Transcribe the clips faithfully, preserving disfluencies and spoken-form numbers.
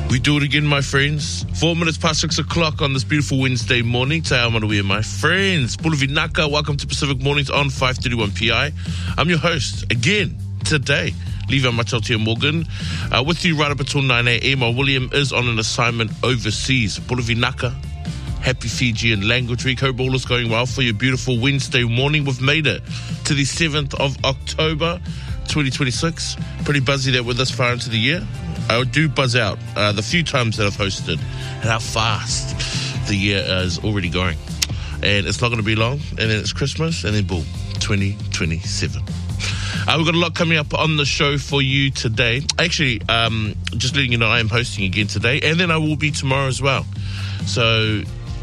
We do it again, my friends. Four minutes past six o'clock on this beautiful Wednesday morning. Te Amanawea, my friends. Puluvi Naka, welcome to Pacific Mornings on five thirty-one P I. I'm your host, again, today, Levi Machautia Morgan. Uh, with you right up until nine a.m. While William is on an assignment overseas. Puluvi Naka, happy Fijian Language Week. Hope all is going well for your beautiful Wednesday morning. We've made it to the seventh of October, twenty twenty-six. Pretty buzzy that we're this far into the year. I do buzz out uh, the few times that I've hosted and how fast the year is already going. And it's not going to be long. And then it's Christmas and then boom, twenty twenty-seven. Uh, we've got a lot coming up on the show for you today. Actually, um, just letting you know, I am hosting again today. And then I will be tomorrow as well. So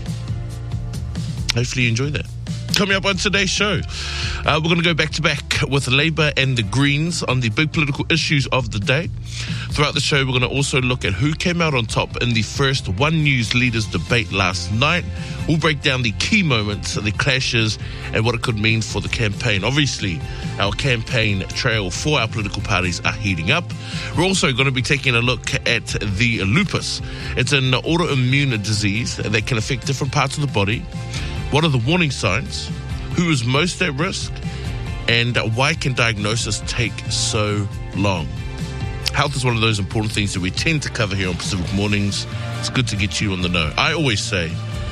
hopefully you enjoy that. Coming up on today's show, uh, we're going to go back to back with Labour and the Greens on the big political issues of the day. Throughout the show, we're going to also look at who came out on top in the first One News Leaders debate last night. We'll break down the key moments, the clashes, and what it could mean for the campaign. Obviously, our campaign trail for our political parties are heating up. We're also going to be taking a look at the lupus. It's an autoimmune disease that can affect different parts of the body. What are the warning signs? Who is most at risk? And why can diagnosis take so long? Health is one of those important things that we tend to cover here on Pacific Mornings. It's good to get you on the know. I always say,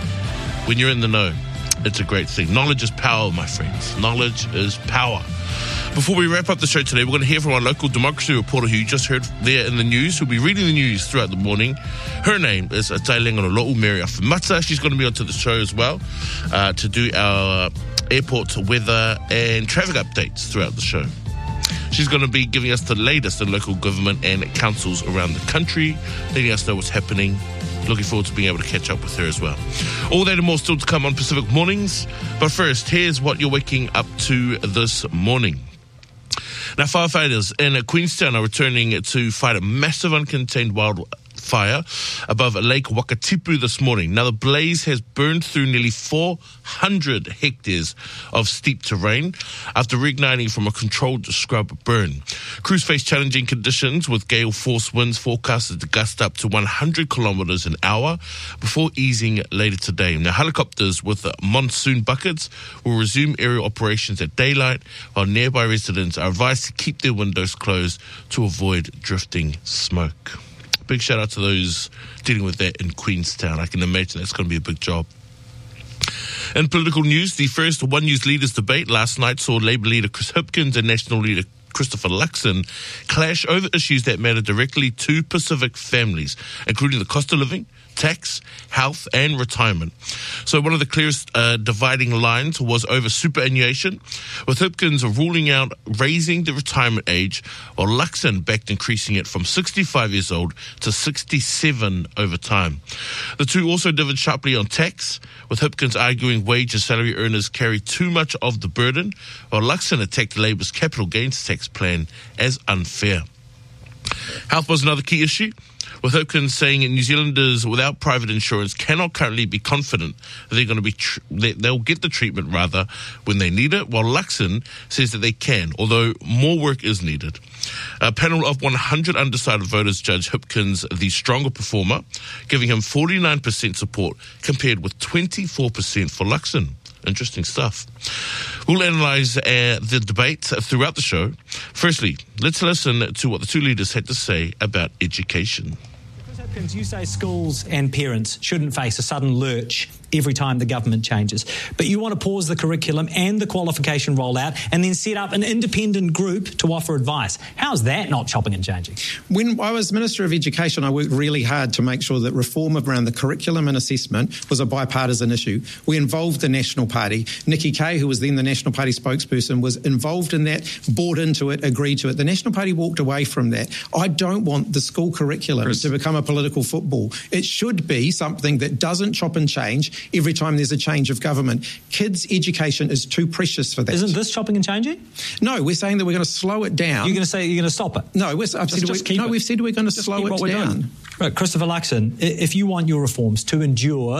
when you're in the know, it's a great thing. Knowledge is power, my friends. Knowledge is power. Before we wrap up the show today, we're going to hear from our local democracy reporter who you just heard there in the news, who'll be reading the news throughout the morning. Her name is Tailenga Lo'u Mary Afamata. She's going to be onto the show as well uh, to do our airport weather and traffic updates throughout the show. She's going to be giving us the latest in local government and councils around the country, letting us know what's happening. Looking forward to being able to catch up with her as well. All that and more still to come on Pacific Mornings. But first, here's what you're waking up to this morning. Now, firefighters in Queenstown are returning to fight a massive uncontained wildfire above Lake Wakatipu this morning. Now, the blaze has burned through nearly four hundred hectares of steep terrain after reigniting from a controlled scrub burn. Crews face challenging conditions with gale force winds forecasted to gust up to one hundred kilometres an hour before easing later today. Now, helicopters with monsoon buckets will resume aerial operations at daylight, while nearby residents are advised to keep their windows closed to avoid drifting smoke. Big shout out to those dealing with that in Queenstown. I can imagine that's going to be a big job. In political news, the first One News Leaders debate last night saw Labour leader Chris Hipkins and National leader Christopher Luxon clash over issues that matter directly to Pacific families, including the cost of living, tax, health and retirement. So one of the clearest uh, dividing lines was over superannuation, with Hipkins ruling out raising the retirement age, while Luxon backed increasing it from sixty-five years old to sixty-seven over time. The two also differed sharply on tax, with Hipkins arguing wage and salary earners carry too much of the burden, while Luxon attacked Labour's capital gains tax plan as unfair. Health was another key issue, with Hipkins saying New Zealanders without private insurance cannot currently be confident that they're going to be tr- they'll get the treatment rather when they need it, while Luxon says that they can, although more work is needed. A panel of one hundred undecided voters judged Hipkins the stronger performer, giving him forty-nine percent support compared with twenty-four percent for Luxon. Interesting stuff. We'll analyse uh, the debate throughout the show. Firstly, let's listen to what the two leaders had to say about education. Hipkins, you say schools and parents shouldn't face a sudden lurch every time the government changes. But you want to pause the curriculum and the qualification rollout and then set up an independent group to offer advice. How's that not chopping and changing? When I was Minister of Education, I worked really hard to make sure that reform around the curriculum and assessment was a bipartisan issue. We involved the National Party. Nikki Kaye, who was then the National Party spokesperson, was involved in that, bought into it, agreed to it. The National Party walked away from that. I don't want the school curriculum Chris. to become a political football. It should be something that doesn't chop and change every time there's a change of government. Kids' education is too precious for that. Isn't this chopping and changing? No, we're saying that we're going to slow it down. You're going to say you're going to stop it? No, we're, I've said just we, keep no it. we've said we're going to just slow it down. down. Right, Christopher Luxon, if you want your reforms to endure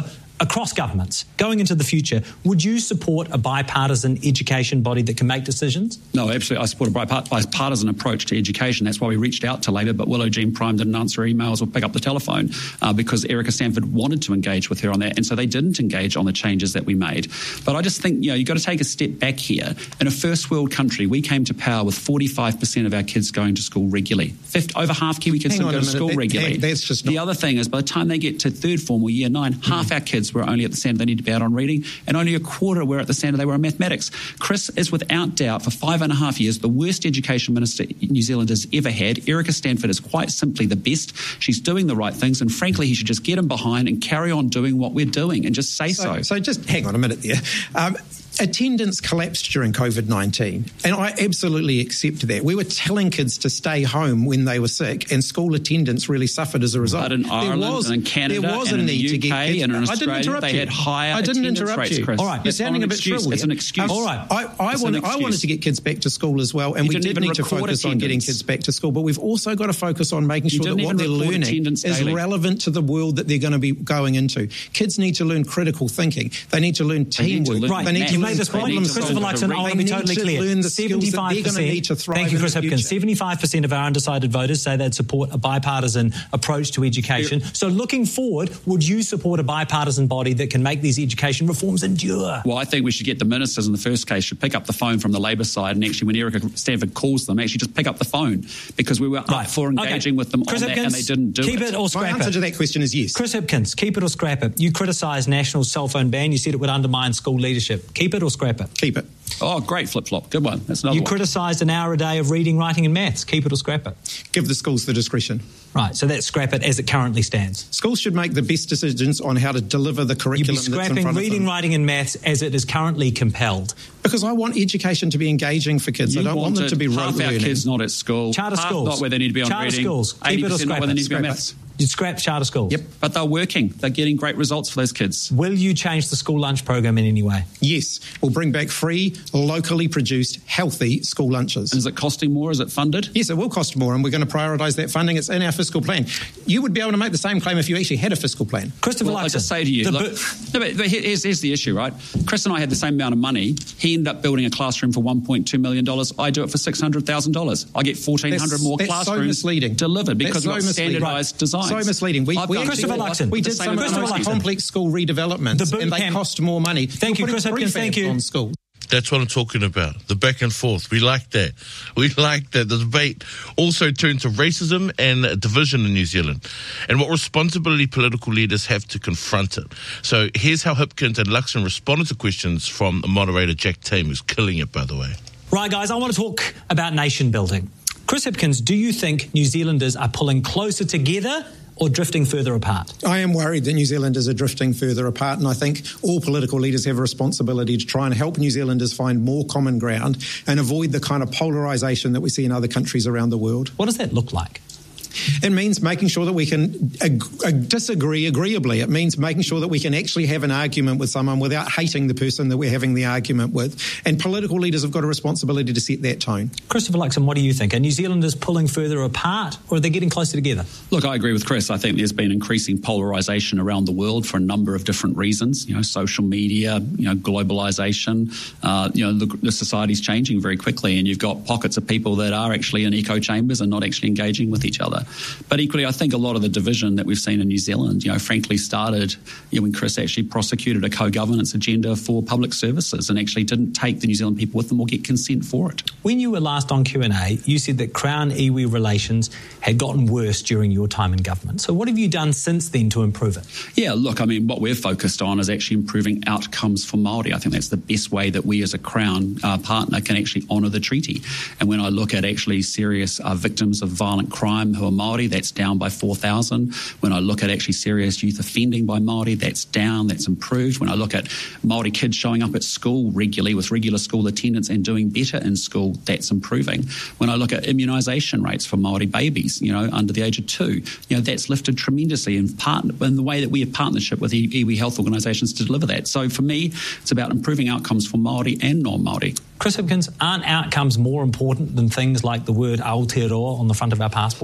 across governments, going into the future, would you support a bipartisan education body that can make decisions? No, absolutely. I support a bipartisan approach to education. That's why we reached out to Labor, but Willow Jean Prime didn't answer emails or pick up the telephone uh, because Erica Stanford wanted to engage with her on that, and so they didn't engage on the changes that we made. But I just think, you know, you've got to take a step back here. In a first world country, we came to power with forty-five percent of our kids going to school regularly. fifty, over half Kiwi kids don't go to school that, regularly. That, that's just the not... other thing is, by the time they get to third form or year nine, mm. half our kids were only at the standard they need to be out on reading, and only a quarter were at the standard they were on mathematics. Chris is without doubt, for five and a half years, the worst education minister New Zealand has ever had. Erica Stanford is quite simply the best. She's doing the right things, and frankly, he should just get him behind and carry on doing what we're doing and just say so. So, so just hang on a minute there. Um, Attendance collapsed during COVID nineteen, and I absolutely accept that. We were telling kids to stay home when they were sick, and school attendance really suffered as a result. But in Ireland there was, and in Canada there was and a in need the U K to get kids. and in Australia, I didn't interrupt they you. had higher I didn't attendance interrupt rates, you. Chris. All right, you're it's sounding a bit excuse. shrill. It's an excuse. Um, All right. I, I, it's wanted, I wanted to get kids back to school as well, and you we did need to focus attendance. on getting kids back to school. But we've also got to focus on making sure that what they're learning is daily. relevant to the world that they're going to be going into. Kids need to learn critical thinking. They need to learn teamwork. They right. They need you to made learn this point, problem Christopher solving. Luxon. I want to be totally clear. seventy-five percent. Thank you, Chris Hipkins. seventy-five percent of our undecided voters say they'd support a bipartisan approach to education. So looking forward, would you support a bipartisan body that can make these education reforms endure? Well, I think we should get the ministers in the first case should pick up the phone from the Labor side, and actually when Erica Stanford calls them, actually just pick up the phone, because we were right. up for engaging okay. with them Chris on Hipkins, that, and they didn't do keep it. it or scrap My it. answer to that question is yes. Chris Hipkins, keep it or scrap it. You criticised National's cell phone ban. You said it would undermine school leadership. Keep it or scrap it? Keep it. Oh, great flip-flop. Good one. That's another You one. criticised an hour a day of reading, writing and maths. Keep it or scrap it? Give the schools the discretion. Right, so that's scrap it as it currently stands. Schools should make the best decisions on how to deliver the curriculum You'd be that's in scrapping front reading, of them. writing and maths as it is currently compelled. Because I want education to be engaging for kids. You I don't want them to be rote half learning. our kids not at school. Charter half schools. not where they need to be on Charter reading. schools. Keep eighty it or percent scrap not where they it. need to be on Scrap maths. You'd scrap charter schools. Yep. But they're working. They're getting great results for those kids. Will you change the school lunch program in any way? Yes, we'll bring back free, locally produced, healthy school lunches. Is it costing more? Is it funded? Yes, it will cost more, and we're going to prioritise that funding. It's in our fiscal plan. You would be able to make the same claim if you actually had a fiscal plan. Christopher Well, I Luxon, just say to you, look, no, but, but here's, here's the issue, right? Chris and I had the same amount of money. He ended up building a classroom for one point two million dollars. I do it for six hundred thousand dollars. I get fourteen hundred more that's classrooms so misleading. delivered because that's we've so got standardised designs. So misleading. We, I've we, got Christopher Luxon. we did the some of the most complex school redevelopments, The boot and they camp. cost more money. Thank You're you, Chris putting Hipkins. Thank prefabs you. on schools. That's what I'm talking about. The back and forth. We like that. We like that. The debate also turned to racism and division in New Zealand, and what responsibility political leaders have to confront it. So here's how Hipkins and Luxon responded to questions from moderator Jack Tame, who's killing it, by the way. Right, guys, I want to talk about nation building. Chris Hipkins, do you think New Zealanders are pulling closer together or drifting further apart? I am worried that New Zealanders are drifting further apart, and I think all political leaders have a responsibility to try and help New Zealanders find more common ground and avoid the kind of polarisation that we see in other countries around the world. What does that look like? It means making sure that we can ag- ag- disagree agreeably. It means making sure that we can actually have an argument with someone without hating the person that we're having the argument with. And political leaders have got a responsibility to set that tone. Christopher Luxon, what do you think? Are New Zealanders pulling further apart, or are they getting closer together? Look, I agree with Chris. I think there's been increasing polarisation around the world for a number of different reasons. You know, social media, you know, globalisation. Uh, you know, the, the society's changing very quickly, and you've got pockets of people that are actually in echo chambers and not actually engaging with each other. But equally, I think a lot of the division that we've seen in New Zealand, you know, frankly started you know, when Chris actually prosecuted a co-governance agenda for public services and actually didn't take the New Zealand people with them or get consent for it. When you were last on Q and A, you said that Crown-iwi relations had gotten worse during your time in government. So what have you done since then to improve it? Yeah, look, I mean, what we're focused on is actually improving outcomes for Māori. I think that's the best way that we as a Crown uh, partner can actually honour the treaty. And when I look at actually serious uh, victims of violent crime who are Māori, that's down by four thousand. When I look at actually serious youth offending by Māori, that's down, that's improved. When I look at Māori kids showing up at school regularly with regular school attendance and doing better in school, that's improving. When I look at immunisation rates for Māori babies, you know, under the age of two, you know, that's lifted tremendously in, part, in the way that we have partnership with iwi health organisations to deliver that. So for me, it's about improving outcomes for Māori and non-Māori. Chris Hipkins, aren't outcomes more important than things like the word Aotearoa on the front of our passports?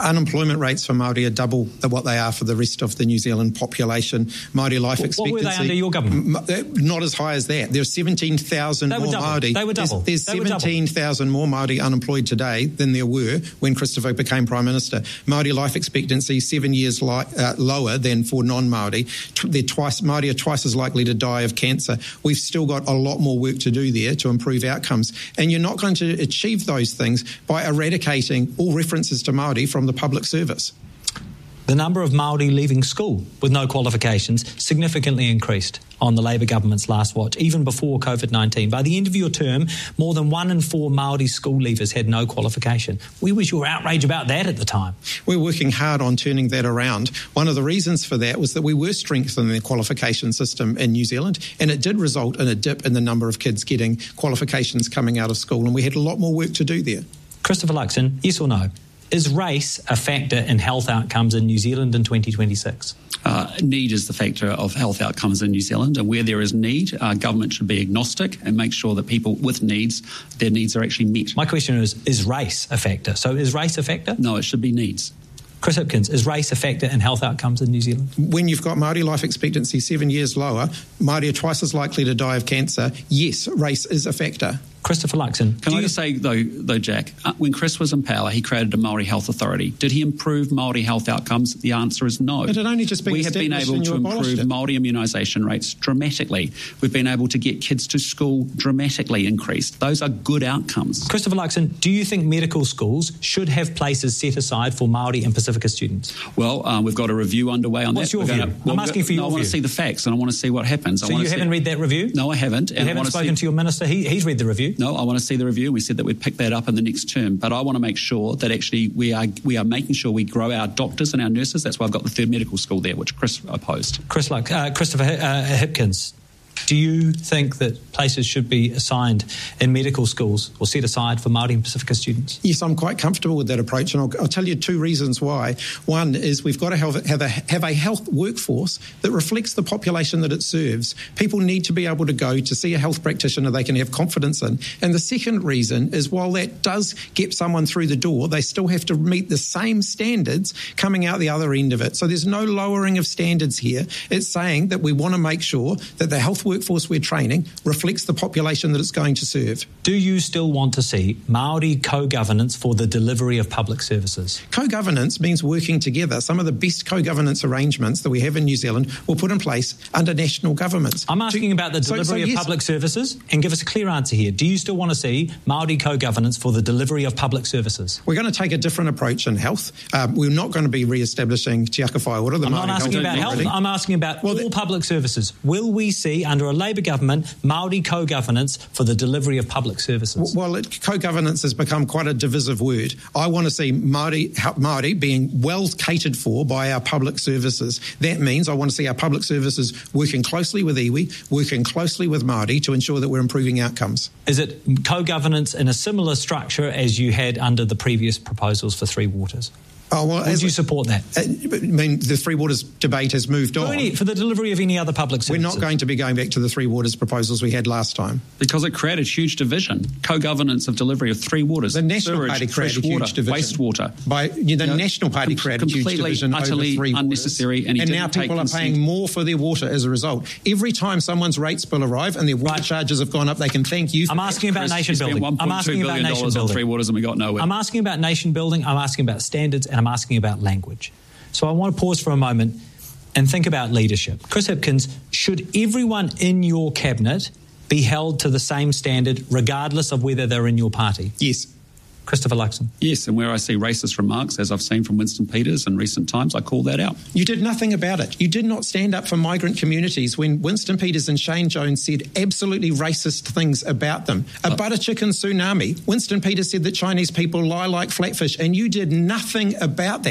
Unemployment rates for Māori are double what they are for the rest of the New Zealand population. Māori life what, expectancy... What were they under your government? M- not as high as that. There's seventeen thousand more Māori. They were double. There's, there's seventeen thousand more Māori unemployed today than there were when Christopher became Prime Minister. Māori life expectancy seven years li- uh, lower than for non-Māori. They're twice, Māori are twice as likely to die of cancer. We've still got a lot more work to do there to improve outcomes. And you're not going to achieve those things by eradicating all references to Māori from the public service. The number of Māori leaving school with no qualifications significantly increased on the Labour government's last watch, even before COVID nineteen. By the end of your term, more than one in four Māori school leavers had no qualification. Where was your outrage about that at the time? We're working hard on turning that around. One of the reasons for that was that we were strengthening the qualification system in New Zealand, and it did result in a dip in the number of kids getting qualifications coming out of school, and we had a lot more work to do there. Christopher Luxon, yes or no? Is race a factor in health outcomes in New Zealand in twenty twenty-six? Uh, need is the factor of health outcomes in New Zealand, and where there is need, uh, government should be agnostic and make sure that people with needs, their needs are actually met. My question is, is race a factor? So is race a factor? No, it should be needs. Chris Hipkins, is race a factor in health outcomes in New Zealand? When you've got Māori life expectancy seven years lower, Māori are twice as likely to die of cancer. Yes, race is a factor. Christopher Luxon. Can I just say, though, though Jack, uh, when Chris was in power, he created a Māori Health Authority. Did he improve Māori health outcomes? The answer is no. But it only just been we have been able to improve Māori immunisation rates dramatically. We've been able to get kids to school dramatically increased. Those are good outcomes. Christopher Luxon, do you think medical schools should have places set aside for Māori and Pacifica students? Well, um, we've got a review underway on What's that. What's your view? Gonna, well, I'm asking for your no, view. I want to see the facts and I want to see what happens. So I want you to haven't see... read that review? No, I haven't. You and haven't I want spoken to, see... to your minister? He, he's read the review. No, I want to see the review. We said that we'd pick that up in the next term, but I want to make sure that actually we are we are making sure we grow our doctors and our nurses. That's why I've got the third medical school there, which Chris opposed. Chris, like uh, Christopher uh, Hipkins, do you think that places should be assigned in medical schools or set aside for Māori and Pacifica students? Yes, I'm quite comfortable with that approach, and I'll, I'll tell you two reasons why. One is we've got to have, have, a, have a health workforce that reflects the population that it serves. People need to be able to go to see a health practitioner they can have confidence in. And the second reason is while that does get someone through the door, they still have to meet the same standards coming out the other end of it. So there's no lowering of standards here. It's saying that we want to make sure that the health workforce we're training reflects the population that it's going to serve. Do you still want to see Māori co-governance for the delivery of public services? Co-governance means working together. Some of the best co-governance arrangements that we have in New Zealand were put in place under national governments. I'm asking Do, about the delivery so, so, of yes. public services, and give us a clear answer here. Do you still want to see Māori co-governance for the delivery of public services? We're going to take a different approach in health. Um, we're not going to be re-establishing Te Aka Whaiora, the I'm Māori not asking health about health, already. I'm asking about well, all the, public services. Will we see, under a Labour government, Māori co-governance for the delivery of public services? Well, it, co-governance has become quite a divisive word. I want to see Māori, Māori being well catered for by our public services. That means I want to see our public services working closely with iwi, working closely with Māori to ensure that we're improving outcomes. Is it co-governance in a similar structure as you had under the previous proposals for Three Waters? Oh, well, Would you support that? I mean, the Three Waters debate has moved on. For, any, for the delivery of any other public services? We're not going to be going back to the Three Waters proposals we had last time. Because it created huge division. Co-governance of delivery of Three Waters. The National sewage, Party created fresh water, huge division. Wastewater. By, you know, the you know, National Party com- created huge division utterly over Three unnecessary, Waters. and, he and didn't now take people are consent. paying more for their water as a result. Every time someone's rates bill arrive and their water right. charges have gone up, they can thank you for I'm asking about Chris, nation building. I'm asking about nation building. On Three Waters and we got nowhere. I'm asking about nation building, I'm asking about standards, and I'm asking about language. So I want to pause for a moment and think about leadership. Chris Hipkins, should everyone in your cabinet be held to the same standard regardless of whether they're in your party? Yes. Christopher Luxon. Yes, and where I see racist remarks, as I've seen from Winston Peters in recent times, I call that out. You did nothing about it. You did not stand up for migrant communities when Winston Peters and Shane Jones said absolutely racist things about them. A uh, butter chicken tsunami. Winston Peters said that Chinese people lie like flatfish, and you did nothing about that.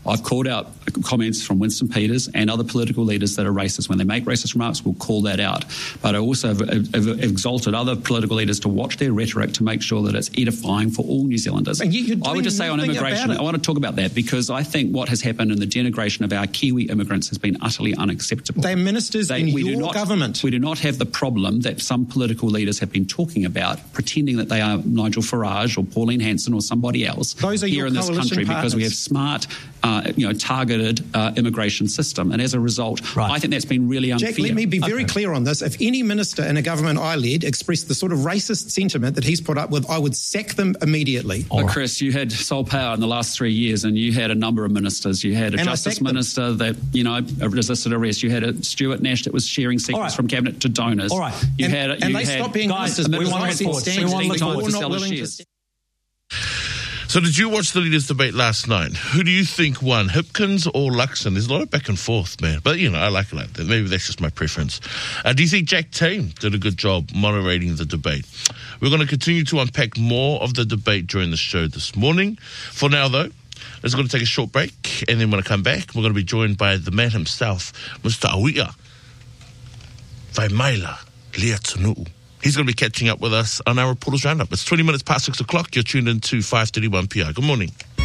I've called out comments from Winston Peters and other political leaders that are racist. When they make racist remarks, we'll call that out. But I also have, have exalted other political leaders to watch their rhetoric to make sure that it's edifying for all New Zealanders. And you, I would just say on immigration, I want to talk about that because I think what has happened in the denigration of our Kiwi immigrants has been utterly unacceptable. They're ministers they, in we your do not, government. We do not have the problem that some political leaders have been talking about, pretending that they are Nigel Farage or Pauline Hanson or somebody else Those are here your in this country partners. because we have smart, uh, you know, targeted uh, immigration system. And as a result, right. I think that's been really unfair. Jack, let me be very okay. clear on this. If any minister in a government I led expressed the sort of racist sentiment that he's put up with, I would sack them immediately. But Chris, you had sole power in the last three years and you had a number of ministers. You had a And justice minister that, you know, resisted arrest. You had a Stuart Nash that was sharing secrets right. from cabinet to donors. All right. You and had, and you they had, stopped being guys, ministers. we want to look forward. We want to look forward. We're not sell willing shares. to... So did you watch the leaders' debate last night? Who do you think won, Hipkins or Luxon? There's a lot of back and forth, man. But, you know, I like it like that. Maybe that's just my preference. Uh, do you think Jack Tame did a good job moderating the debate? We're going to continue to unpack more of the debate during the show this morning. For now, though, let's go to take a short break. And then when I come back, we're going to be joined by the man himself, Mister Awia Vaimaila Leatunu'u. He's going to be catching up with us on our Reporters Roundup. It's twenty minutes past six o'clock. You're tuned in to five thirty-one P I. Good morning.